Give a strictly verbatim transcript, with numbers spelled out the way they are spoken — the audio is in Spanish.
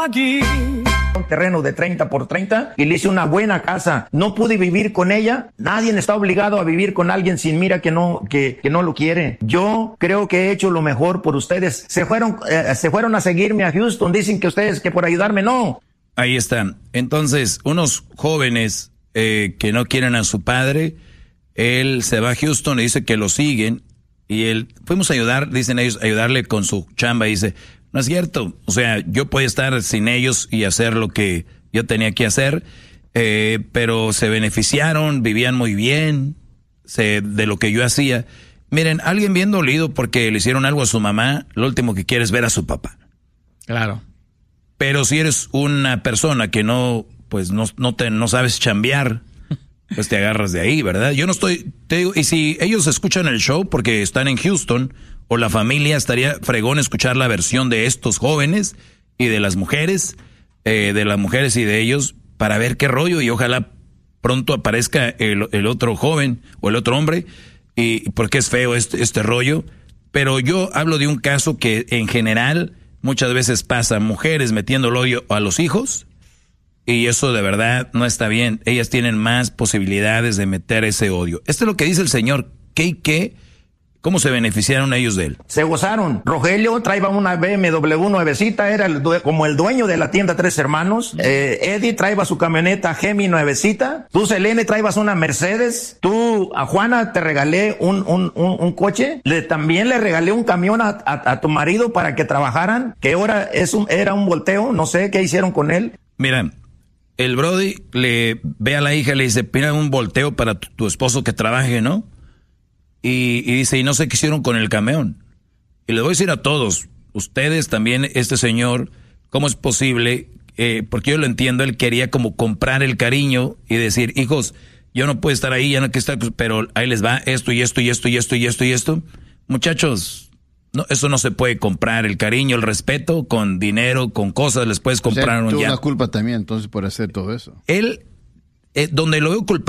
aquí. Un terreno de treinta por treinta y le hice una buena casa. No pude vivir con ella. Nadie está obligado a vivir con alguien sin mira que no, que, que no lo quiere. Yo creo que he hecho lo mejor por ustedes. Se fueron, eh, se fueron a seguirme a Houston. Dicen que ustedes que por ayudarme, no. Ahí están. Entonces, unos jóvenes eh, que no quieren a su padre, él se va a Houston y dice que lo siguen. Y él, fuimos a ayudar, dicen ellos, ayudarle con su chamba. Y dice, no es cierto. O sea, yo podía estar sin ellos y hacer lo que yo tenía que hacer. Eh, pero se beneficiaron, vivían muy bien se, de lo que yo hacía. Miren, alguien bien dolido porque le hicieron algo a su mamá, lo último que quiere es ver a su papá. Claro. Pero si eres una persona que no, pues no, no, te, no sabes chambear, pues te agarras de ahí, ¿verdad? Yo no estoy, te digo, y si ellos escuchan el show porque están en Houston, o la familia, estaría fregón escuchar la versión de estos jóvenes y de las mujeres, eh, de las mujeres y de ellos, para ver qué rollo, y ojalá pronto aparezca el, el otro joven o el otro hombre, y porque es feo este, este rollo. Pero yo hablo de un caso que en general muchas veces pasa, mujeres metiendo el odio a los hijos, y eso de verdad no está bien. Ellas tienen más posibilidades de meter ese odio. Esto es lo que dice el señor. ¿Qué y qué? ¿Cómo se beneficiaron ellos de él? Se gozaron. Rogelio traía una B M W nuevecita, era el due- como el dueño de la tienda Tres Hermanos. Eh, Eddie traía su camioneta Gemi nuevecita. Tú, Selene, traías una Mercedes. Tú, a Juana, te regalé un, un, un, un coche. Le, también le regalé un camión a, a, a tu marido para que trabajaran, que ahora es un, era un volteo. No sé qué hicieron con él. Mira, el Brody le ve a la hija y le dice, pida un volteo para tu, tu esposo que trabaje, ¿no? Y, y dice, y no sé qué hicieron con el camión. Y le voy a decir a todos, ustedes también, este señor, ¿cómo es posible? Eh, porque yo lo entiendo, él quería como comprar el cariño y decir, hijos, yo no puedo estar ahí, ya no quiero estar, pero ahí les va esto y esto y esto y esto y esto y esto. Muchachos, no, eso no se puede comprar, el cariño, el respeto, con dinero, con cosas, les puedes comprar. O sea, tuvo ya. una culpa también, entonces, por hacer todo eso. Él, eh, donde lo veo culpable,